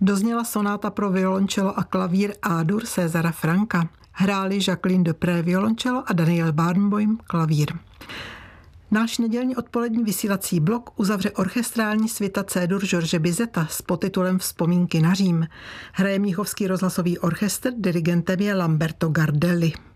Dozněla sonáta pro violončelo a klavír A-dur Césara Franka. Hráli Jacqueline Dupré violončelo a Daniel Barenboim klavír. Náš nedělní odpolední vysílací blok uzavře orchestrální svita C-dur George Bizeta s podtitulem Vzpomínky na Řím. Hraje Mnichovský rozhlasový orchestr, dirigentem je Lamberto Gardelli.